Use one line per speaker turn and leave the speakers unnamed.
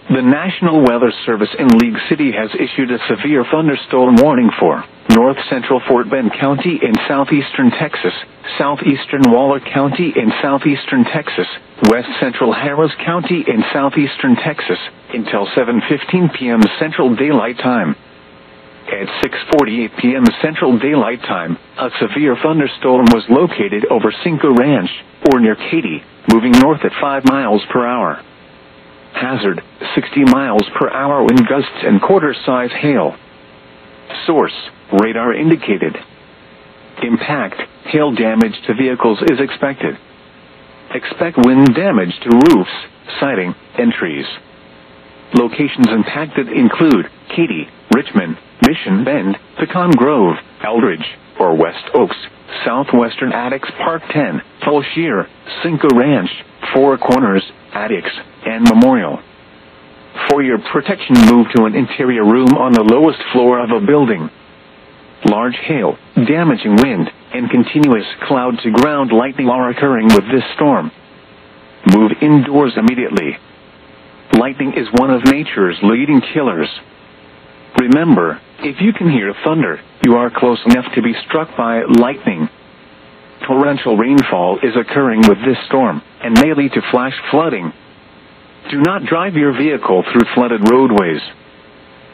The National Weather Service in League City has issued a severe thunderstorm warning for north central Fort Bend County in southeastern Texas, southeastern Waller County in southeastern Texas, west central Harris County in southeastern Texas, until 7:15 p.m. Central Daylight Time. At 6:48 p.m. Central Daylight Time, a severe thunderstorm was located over Cinco Ranch, or near Katy, moving north at 5 miles per hour. Hazard, 60 miles per hour wind gusts and quarter-size hail. Source, radar indicated. Impact, hail damage to vehicles is expected. Expect wind damage to roofs, siding, and trees. Locations impacted include Katy, Richmond, Mission Bend, Pecan Grove, Eldridge, or West Oaks, Southwestern Addicks Park 10, Fulshear, Cinco Ranch, Four Corners, Addicks, and Memorial. For your protection, move to an interior room on the lowest floor of a building. Large hail, damaging wind, and continuous cloud-to-ground lightning are occurring with this storm. Move indoors immediately. Lightning is one of nature's leading killers. Remember, if you can hear thunder, you are close enough to be struck by lightning. Torrential rainfall is occurring with this storm, and may lead to flash flooding. Do not drive your vehicle through flooded roadways.